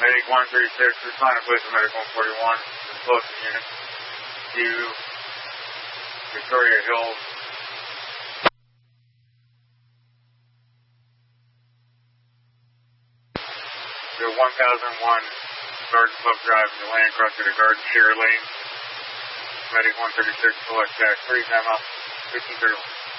Medic 136, respond to place of Medic 141, close to unit to Victoria Hills. 1001 Garden Club Drive, the land crossing the Garden Share Lane. Medic 136, select tax, 3 time out, 1531.